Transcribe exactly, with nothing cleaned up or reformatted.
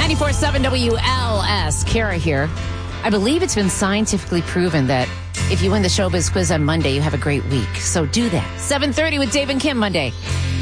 ninety-four point seven W L S. Kara here. I believe it's been scientifically proven that if you win the Showbiz Quiz on Monday, you have a great week. So do that. seven thirty with Dave and Kim Monday.